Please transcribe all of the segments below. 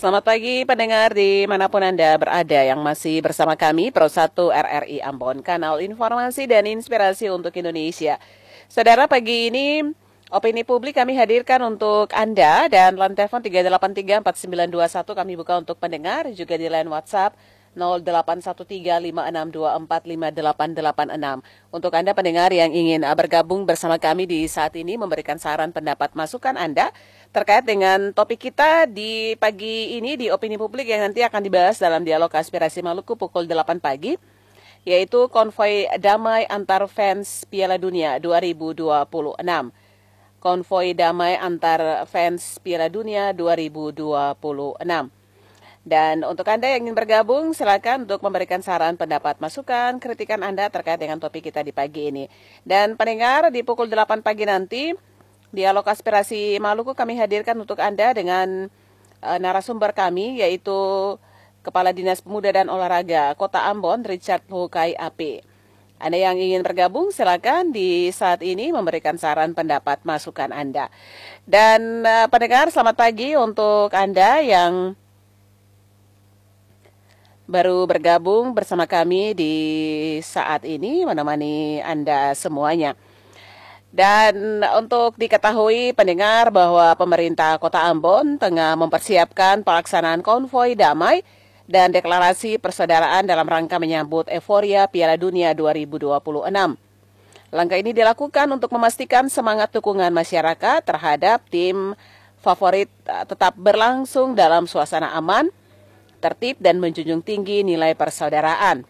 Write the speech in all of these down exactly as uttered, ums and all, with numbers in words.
Selamat pagi pendengar dimanapun Anda berada yang masih bersama kami Pro satu R R I Ambon, kanal informasi dan inspirasi untuk Indonesia. Saudara, pagi ini opini publik kami hadirkan untuk Anda dan line telepon tiga delapan tiga empat sembilan dua satu kami buka untuk pendengar, juga di line WhatsApp nol delapan satu tiga lima enam dua empat lima delapan delapan enam. Untuk Anda pendengar yang ingin bergabung bersama kami di saat ini, memberikan saran, pendapat, masukan Anda terkait dengan topik kita di pagi ini di opini publik yang nanti akan dibahas dalam dialog aspirasi Maluku pukul delapan pagi, yaitu konvoi damai antar fans Piala Dunia dua ribu dua puluh enam. Konvoi damai antar fans Piala Dunia dua ribu dua puluh enam. Dan untuk Anda yang ingin bergabung, silakan untuk memberikan saran, pendapat, masukan, kritikan Anda terkait dengan topik kita di pagi ini. Dan pendengar, di pukul delapan pagi nanti, dialog aspirasi Maluku kami hadirkan untuk Anda dengan uh, narasumber kami, yaitu Kepala Dinas Pemuda dan Olahraga Kota Ambon, Richard Hukai A P. Anda yang ingin bergabung, silakan di saat ini memberikan saran, pendapat, masukan Anda. Dan uh, pendengar, selamat pagi untuk Anda yang baru bergabung bersama kami di saat ini, menemani Anda semuanya. Dan untuk diketahui pendengar bahwa pemerintah Kota Ambon tengah mempersiapkan pelaksanaan konvoi damai dan deklarasi persaudaraan dalam rangka menyambut euforia Piala Dunia dua ribu dua puluh enam. Langkah ini dilakukan untuk memastikan semangat dukungan masyarakat terhadap tim favorit tetap berlangsung dalam suasana aman, tertib, dan menjunjung tinggi nilai persaudaraan.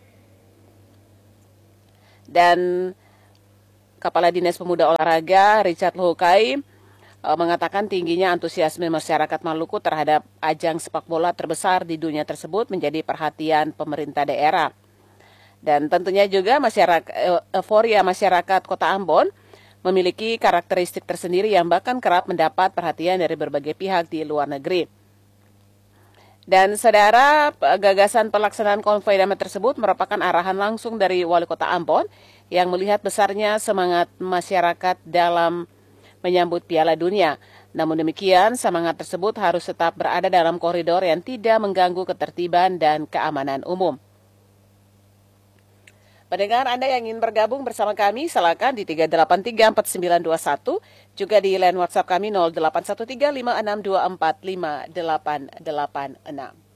Dan Kepala Dinas Pemuda Olahraga Richard Hukai e, mengatakan tingginya antusiasme masyarakat Maluku terhadap ajang sepak bola terbesar di dunia tersebut menjadi perhatian pemerintah daerah. Dan tentunya juga masyarakat euforia masyarakat Kota Ambon memiliki karakteristik tersendiri yang bahkan kerap mendapat perhatian dari berbagai pihak di luar negeri. Dan saudara, gagasan pelaksanaan konvoi damai tersebut merupakan arahan langsung dari Wali Kota Ambon yang melihat besarnya semangat masyarakat dalam menyambut Piala Dunia. Namun demikian, semangat tersebut harus tetap berada dalam koridor yang tidak mengganggu ketertiban dan keamanan umum. Pendengar Anda yang ingin bergabung bersama kami, silakan di tiga delapan tiga empat sembilan dua satu, juga di line WhatsApp kami nol delapan satu tiga lima enam dua empat lima delapan delapan enam.